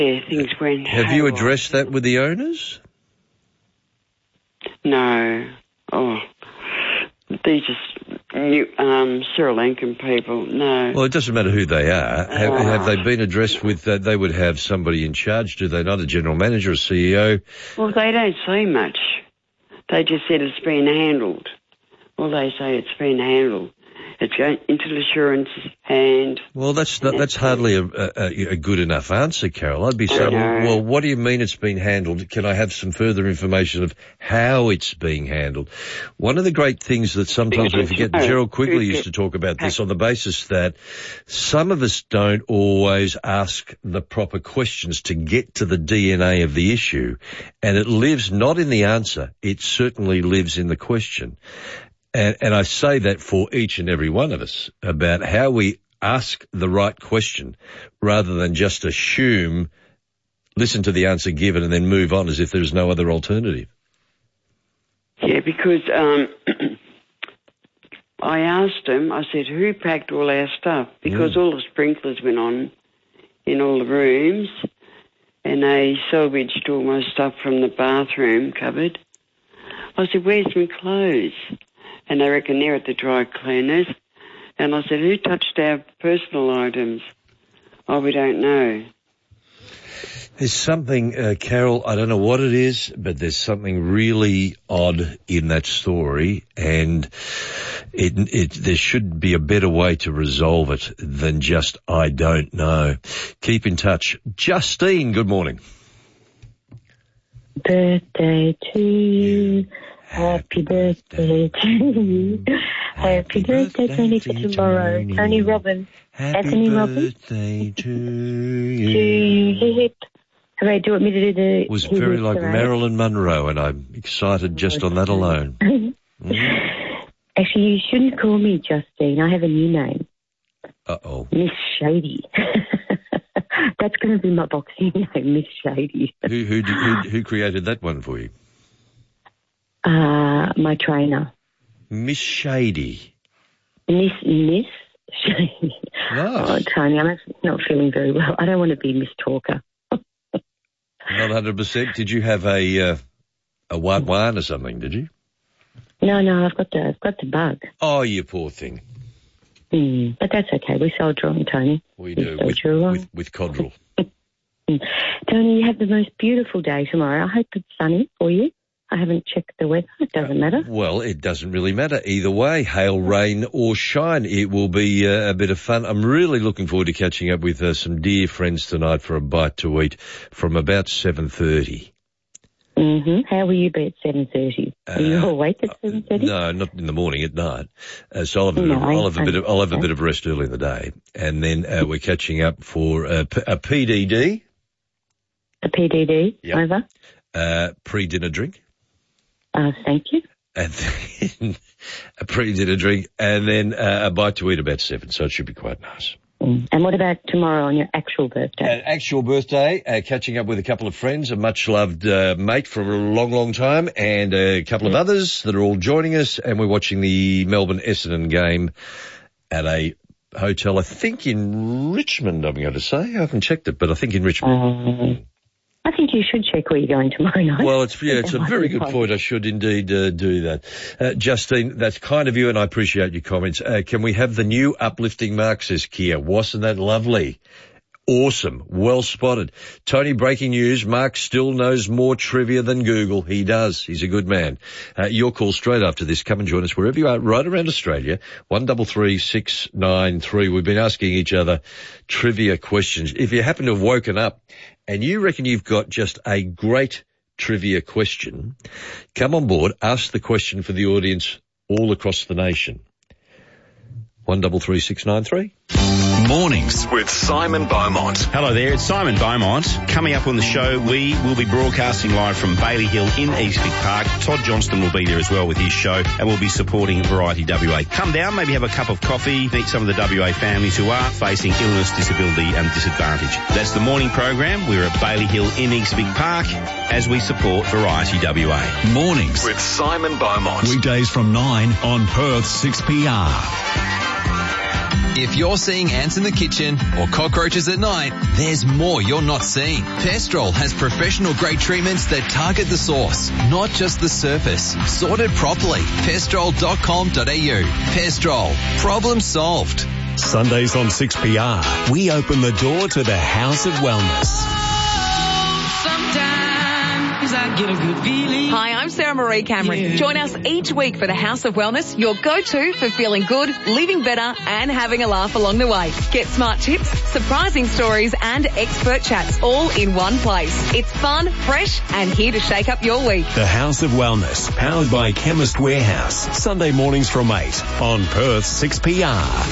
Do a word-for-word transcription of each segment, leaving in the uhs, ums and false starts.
Yeah, things went. Have you addressed that with the owners? No. Oh, these are new, um, Sri Lankan people. No. Well, it doesn't matter who they are. Have, Oh. have they been addressed with that? Uh, they would have somebody in charge, do they not? A general manager, a C E O? Well, they don't say much. They just said it's been handled. Well, they say it's been handled. It's going into the insurance and... Well, that's not, that's hardly a, a, a good enough answer, Carol. I'd be saying, well, what do you mean it's been handled? Can I have some further information of how it's being handled? One of the great things that sometimes we forget, Gerald Quigley used to talk about this on the basis that some of us don't always ask the proper questions to get to the D N A of the issue, and it lives not in the answer, it certainly lives in the question. And, and I say that for each and every one of us about how we ask the right question rather than just assume, listen to the answer given and then move on as if there's no other alternative. Yeah, because um, I asked him, I said, who packed all our stuff? Because mm. all the sprinklers went on in all the rooms and they salvaged all my stuff from the bathroom cupboard. I said, where's my clothes? And they reckon they're at the dry cleaners. And I said, who touched our personal items? Oh, we don't know. There's something, uh, Carol, I don't know what it is, but there's something really odd in that story, and it, it, there should be a better way to resolve it than just, I don't know. Keep in touch. Justine, good morning. Birthday to you. Happy birthday to you. Happy birthday, Tony, for tomorrow. Tony Robbins. Anthony Robbins. Happy birthday to you. To you. Hip. Hooray, do you want me to do the... It was very like hooray? Marilyn Monroe, and I'm excited just on that alone. mm. Actually, you shouldn't call me Justine. I have a new name. Uh-oh. Miss Shady. That's going to be my boxing name, Miss Shady. who, who, did, who, who created that one for you? Uh, my trainer. Miss Shady. Miss, Miss Shady. Nice. Oh, Tony, I'm actually not feeling very well. I don't want to be Miss Talker. Not one hundred percent. Did you have a, uh, a one one or something, did you? No, no, I've got the, I've got the bug. Oh, you poor thing. Mm, but that's okay. We soldier on, Tony. We do, we with, with, with Codral. Tony, you have the most beautiful day tomorrow. I hope it's sunny for you. I haven't checked the weather. It doesn't matter. Well, it doesn't really matter either way. Hail, rain or shine. It will be uh, a bit of fun. I'm really looking forward to catching up with uh, some dear friends tonight for a bite to eat from about seven thirty. Mm-hmm. How will you be at seven thirty? Are uh, you awake at seven thirty? No, not in the morning, at night. Uh, so I'll have, a bit, no, of, I'll have a bit of I'll have a bit of rest early in the day. And then uh, we're catching up for uh, P- a P D D. A P D D? Yep. Over? Uh, pre-dinner drink. Uh, thank you. And then a pre-dinner drink, and then uh, a bite to eat about seven, so it should be quite nice. Mm. And what about tomorrow on your actual birthday? An actual birthday, uh, catching up with a couple of friends, a much-loved uh, mate for a long, long time, and a couple of others that are all joining us, and we're watching the Melbourne-Essendon game at a hotel, I think in Richmond, I'm going to say. I haven't checked it, but I think in Richmond. Um, I think you should check where you're going tomorrow night. Well, it's yeah, it's a very good point. I should indeed uh, do that. Uh, Justine, that's kind of you, and I appreciate your comments. Uh, can we have the new uplifting mark, says Kia. Wasn't that lovely? Awesome. Well spotted. Tony, breaking news. Mark still knows more trivia than Google. He does. He's a good man. Uh, your call straight after this. Come and join us wherever you are, right around Australia. One double three six nine three. We've been asking each other trivia questions. If you happen to have woken up and you reckon you've got just a great trivia question, come on board. Ask the question for the audience all across the nation. One double three six nine three. Mornings with Simon Beaumont. Hello there, it's Simon Beaumont. Coming up on the show, we will be broadcasting live from Bailey Hill in East Vic Park. Todd Johnston will be there as well with his show, and we'll be supporting Variety W A. Come down, maybe have a cup of coffee, meet some of the W A families who are facing illness, disability and disadvantage. That's the morning program. We're at Bailey Hill in East Vic Park as we support Variety W A. Mornings with Simon Beaumont. Weekdays from nine on Perth six P R. If you're seeing ants in the kitchen or cockroaches at night, there's more you're not seeing. Pestrol has professional-grade treatments that target the source, not just the surface. Sorted properly. pestrol dot com dot a u. Pestrol. Problem solved. Sundays on six P R, we open the door to the House of Wellness. I get a good feeling. Hi, I'm Sarah Marie Cameron. Yeah. Join us each week for the House of Wellness, your go-to for feeling good, living better, and having a laugh along the way. Get smart tips, surprising stories, and expert chats all in one place. It's fun, fresh, and here to shake up your week. The House of Wellness, powered by Chemist Warehouse. Sunday mornings from eight on Perth six P R.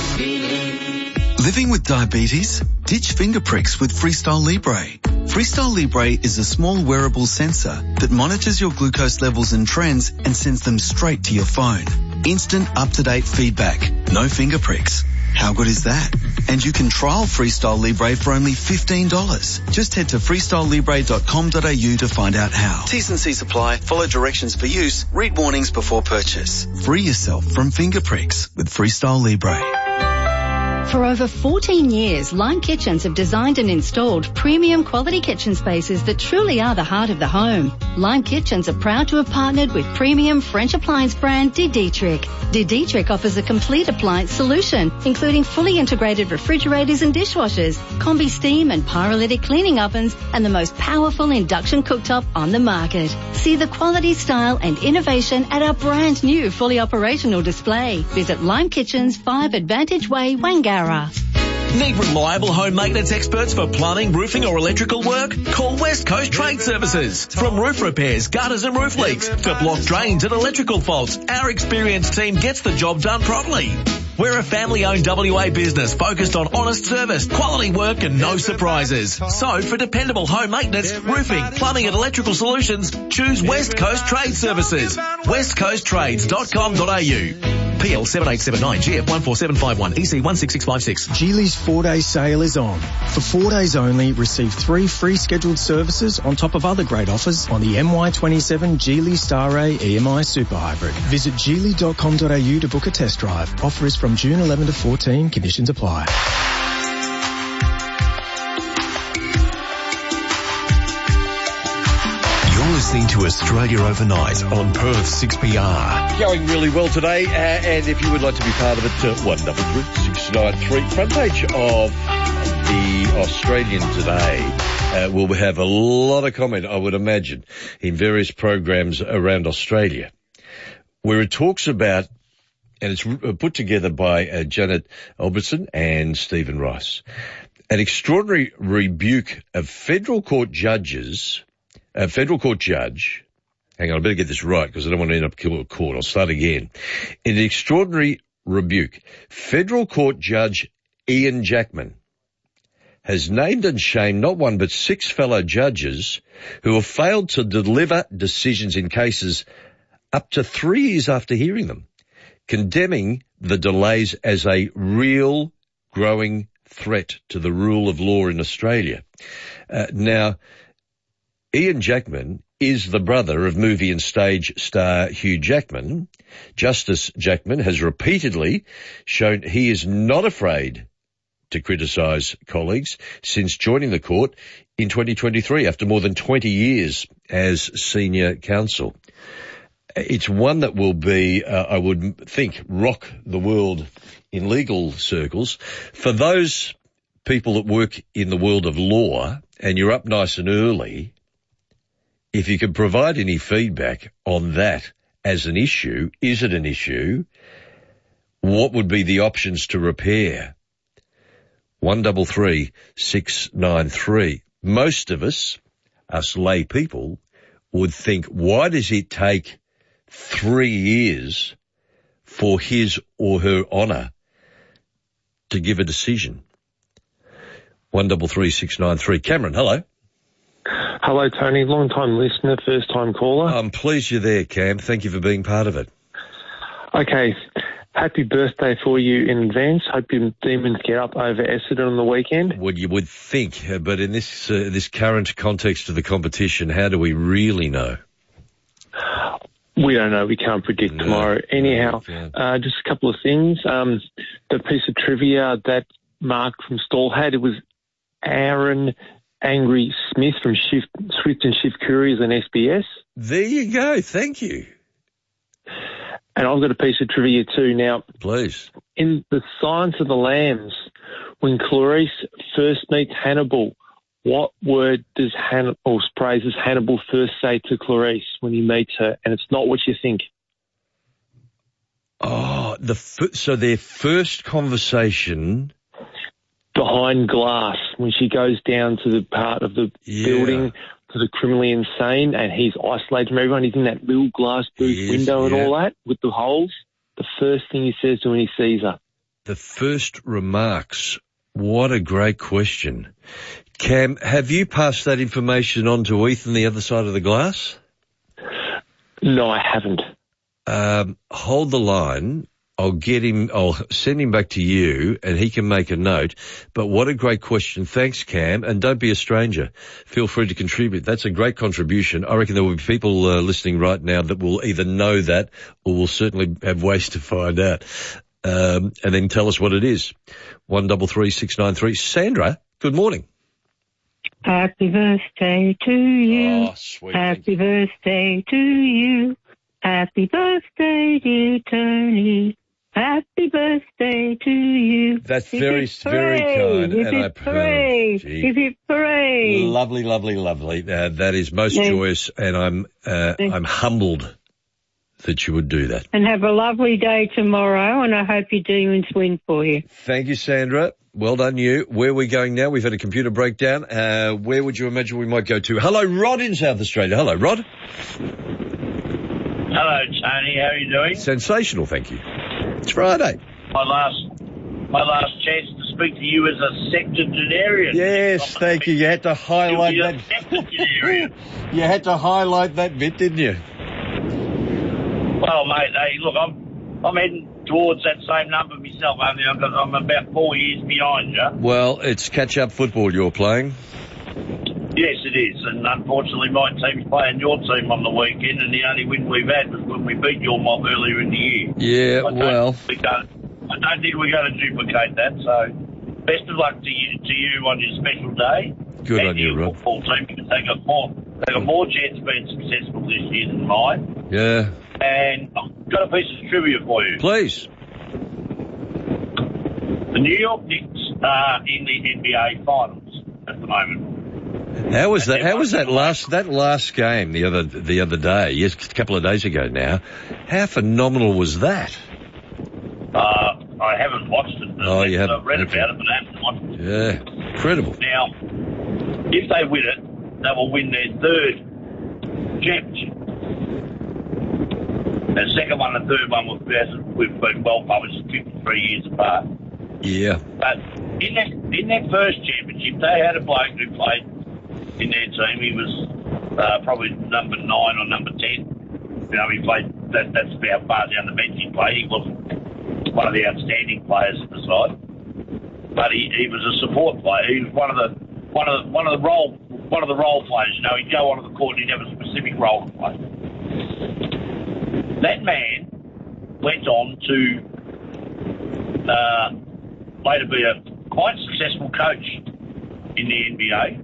Living with diabetes? Ditch finger pricks with Freestyle Libre. Freestyle Libre is a small wearable sensor that monitors your glucose levels and trends and sends them straight to your phone. Instant up-to-date feedback. No finger pricks. How good is that? And you can trial Freestyle Libre for only fifteen dollars. Just head to freestyle libre dot com dot a u to find out how. T's and C's apply. Follow directions for use. Read warnings before purchase. Free yourself from finger pricks with Freestyle Libre. For over fourteen years, Lime Kitchens have designed and installed premium quality kitchen spaces that truly are the heart of the home. Lime Kitchens are proud to have partnered with premium French appliance brand De Dietrich. De Dietrich offers a complete appliance solution, including fully integrated refrigerators and dishwashers, combi steam and pyrolytic cleaning ovens, and the most powerful induction cooktop on the market. See the quality, style and innovation at our brand new fully operational display. Visit Lime Kitchens, five Advantage Way, Wangara. Need reliable home maintenance experts for plumbing, roofing or electrical work? Call West Coast Trade Services. From roof repairs, gutters and roof leaks to block drains and electrical faults, our experienced team gets the job done properly. We're a family-owned W A business focused on honest service, quality work and no surprises. So for dependable home maintenance, roofing, plumbing and electrical solutions, choose West Coast Trade Services. west coast trades dot com dot a u. P L seven eight seven nine, G F one four seven five one, E C one six six five six. Geely's four-day sale is on. For four days only, receive three free scheduled services on top of other great offers on the M Y twenty-seven Geely Star A E M I Super Hybrid. Visit geely dot com dot a u to book a test drive. Offer is from June eleventh to fourteen. Conditions apply. Listening to Australia Overnight on Perth six P R. Going really well today, uh, and if you would like to be part of it, uh, one double three six nine three, front page of the Australian today uh, will have a lot of comment, I would imagine, in various programs around Australia, where it talks about, and it's put together by uh, Janet Albertson and Stephen Rice, an extraordinary rebuke of federal court judges. A federal court judge, hang on, I better get this right because I don't want to end up killing a court. I'll start again. In an extraordinary rebuke, federal court judge Ian Jackman has named and shamed not one but six fellow judges who have failed to deliver decisions in cases up to three years after hearing them, condemning the delays as a real growing threat to the rule of law in Australia. Uh, now, Ian Jackman is the brother of movie and stage star Hugh Jackman. Justice Jackman has repeatedly shown he is not afraid to criticise colleagues since joining the court in twenty twenty-three after more than twenty years as senior counsel. It's one that will be, uh, I would think, rock the world in legal circles. For those people that work in the world of law and you're up nice and early, if you could provide any feedback on that as an issue, is it an issue? What would be the options to repair? One double three six nine three. Most of us, us lay people, would think, why does it take three years for his or her honour to give a decision? One double three six nine three. Cameron, hello. Hello, Tony. Long-time listener, first-time caller. I'm pleased you're there, Cam. Thank you for being part of it. Okay. Happy birthday for you in advance. Hope your demons get up over Essendon on the weekend. Well, you would think, but in this uh, this current context of the competition, how do we really know? We don't know. We can't predict No, tomorrow. Anyhow, no, uh, just a couple of things. Um, the piece of trivia that Mark from Stall had, it was Aaron Angry Smith from Shift, Swift and Shift Couriers and S B S. There you go. Thank you. And I've got a piece of trivia too. Now, please. In The Silence of the Lambs, when Clarice first meets Hannibal, what word does Hannibal, or phrase does Hannibal first say to Clarice when he meets her? And it's not what you think. Oh, the f- so their first conversation behind glass when she goes down to the part of the yeah. building to the criminally insane, and he's isolated from everyone. He's in that little glass booth He is, window and yeah. all that with the holes. The first thing he says to her when he sees her. The first remarks. What a great question. Cam, have you passed that information on to Ethan the other side of the glass? No, I haven't. Um, hold the line. I'll get him, I'll send him back to you and he can make a note. But what a great question. Thanks, Cam. And don't be a stranger. Feel free to contribute. That's a great contribution. I reckon there will be people uh, listening right now that will either know that or will certainly have ways to find out. Um, and then tell us what it is. One double three six nine three. Sandra, good morning. Happy birthday to you. Oh, sweet. Happy birthday to you. Happy birthday, dear Tony. Happy birthday to you. That's Hip very, hip very hooray. kind. Hip and hip I, hooray. oh, gee. Hip hip hooray. Lovely, lovely, lovely. Uh, that is most Thanks. joyous, and I'm uh, I'm humbled that you would do that. And have a lovely day tomorrow, and I hope your demons win for you. Thank you, Sandra. Well done, you. Where are we going now? We've had a computer breakdown. Uh, where would you imagine we might go to? Hello, Rod in South Australia. Hello, Rod. Hello, Tony. How are you doing? Sensational, thank you. It's Friday. My last, my last chance to speak to you as a septuagenarian. Yes, thank you. You had to highlight You'll be that. a septuagenarian. You had to highlight that bit, didn't you? Well, mate, hey, look, I'm, I'm heading towards that same number myself. Only I've got, I'm about four years behind you. Well, it's catch-up football you're playing. Yes, it is, and unfortunately my team's playing your team on the weekend, and the only win we've had was when we beat your mob earlier in the year. Yeah, I well... We don't, I don't think we're going to duplicate that, so best of luck to you, to you on your special day. Good and on you, your Rob. football team, because they got more, they got more chance of being successful this year than mine. Yeah. And I've got a piece of trivia for you. Please. The New York Knicks are in the N B A Finals at the moment. How was that? How was that last that last game the other the other day? Yes, a couple of days ago now. How phenomenal was that? Uh, I haven't watched it. Oh, you haven't? I've read Okay. about it, but I haven't watched it. Yeah, incredible. Now, if they win it, they will win their third championship. The second one and the third one was, we've been well published, fifty-three years apart. Yeah. But in that in that first championship, they had a bloke who played in their team. He was uh, probably number nine or number ten. You know, he played. That, that's about far down the bench he played. He wasn't one of the outstanding players at the side, but he, he was a support player. He was one of the one of the, one of the role one of the role players. You know, he'd go onto the court and he'd have a specific role to play. That man went on to uh, later be a quite successful coach in the N B A.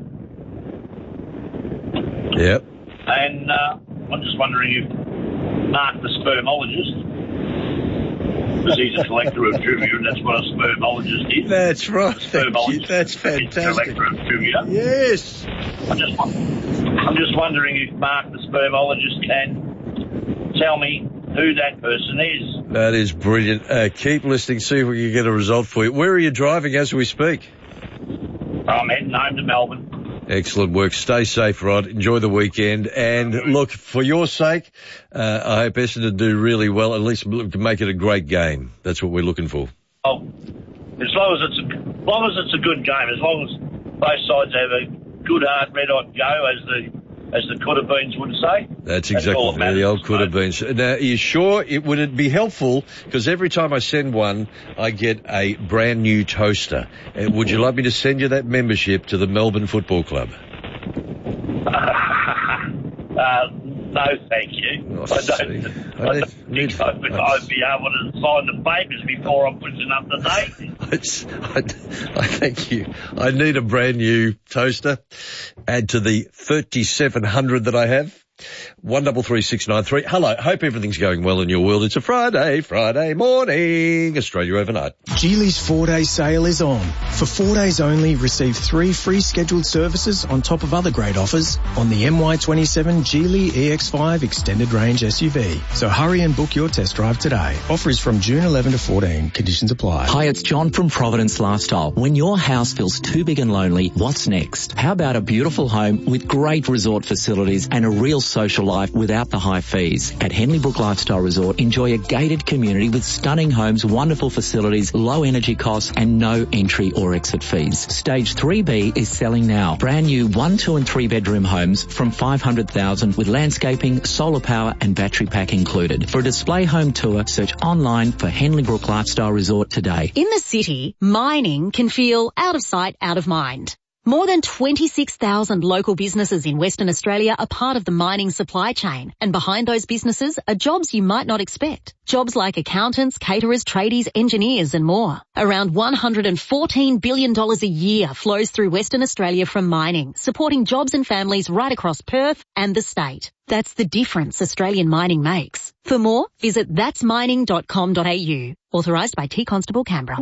Yep. And uh, I'm just wondering if Mark, the spermologist, because he's a collector of trivia, and that's what a spermologist is. That's right. Spermologist. That's fantastic. Collector of trivia. Yes. I'm just, I'm just wondering if Mark, the spermologist, can tell me who that person is. That is brilliant. Uh, keep listening, see if we can get a result for you. Where are you driving as we speak? I'm heading home to Melbourne. Excellent work. Stay safe, Rod. Enjoy the weekend. And look, for your sake, uh, I hope Essendon do really well. At least make it a great game. That's what we're looking for. Oh, as long as it's a, as long as it's a good game, as long as both sides have a good hard red hot go, as the as the could have beens would say. That's exactly all that matters, the old could have been. Now, are you sure it would it be helpful? Because every time I send one, I get a brand new toaster. Uh, would you like me to send you that membership to the Melbourne Football Club? uh, No, thank you. Oh, I don't, I I need- don't think I would, I'd be able to sign the papers before I'm pushing up the date. It's, I, I thank you. I need a brand new toaster. Add to the thirty-seven hundred that I have. One double three six nine three. Hello. Hope everything's going well in your world. It's a Friday, Friday morning. Australia overnight. Geely's four-day sale is on. For four days only, receive three free scheduled services on top of other great offers on the M Y twenty-seven Geely E X five Extended Range S U V. So hurry and book your test drive today. Offer is from June eleventh to fourteen. Conditions apply. Hi, it's John from Providence Lifestyle. When your house feels too big and lonely, what's next? How about a beautiful home with great resort facilities and a real social life without the high fees? At Henley Brook Lifestyle Resort, enjoy a gated community with stunning homes, wonderful facilities, low energy costs and no entry or exit fees. Stage three B is selling now. Brand new one, two and three bedroom homes from five hundred thousand dollars with landscaping, solar power and battery pack included. For a display home tour, search online for Henley Brook Lifestyle Resort today. In the city, mining can feel out of sight, out of mind. More than twenty-six thousand local businesses in Western Australia are part of the mining supply chain, and behind those businesses are jobs you might not expect. Jobs like accountants, caterers, tradies, engineers and more. Around one hundred fourteen billion dollars a year flows through Western Australia from mining, supporting jobs and families right across Perth and the state. That's the difference Australian mining makes. For more, visit thats mining dot com dot a u. Authorised by T Constable Canberra.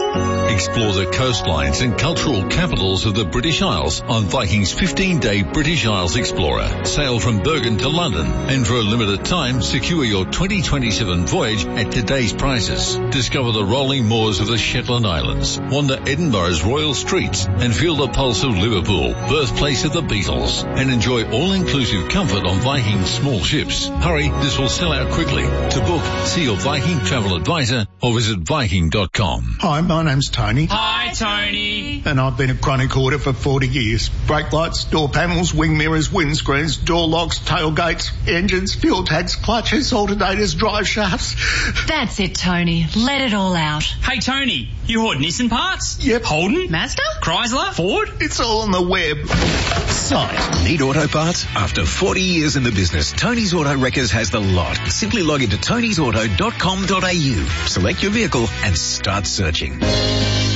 Explore the coastlines and cultural capitals of the British Isles on Viking's fifteen-day British Isles Explorer. Sail from Bergen to London, and for a limited time, secure your twenty twenty-seven voyage at today's prices. Discover the rolling moors of the Shetland Islands, wander Edinburgh's royal streets, and feel the pulse of Liverpool, birthplace of the Beatles, and enjoy all-inclusive comfort on Viking's small ships. Hurry, this will sell out quickly. To book, see your Viking travel advisor or visit viking dot com. Hi, my name's Tony. Hi, Tony. And I've been a chronic hoarder for forty years. Brake lights, door panels, wing mirrors, windscreens, door locks, tailgates, engines, fuel tanks, clutches, alternators, drive shafts. That's it, Tony. Let it all out. Hey, Tony, you hoard Nissan parts? Yep. Holden? Mazda? Chrysler? Ford? It's all on the web. Site. Need auto parts? After forty years in the business, Tony's Auto Wreckers has the lot. Simply log into tonys auto dot com dot a u. Select your vehicle and start searching.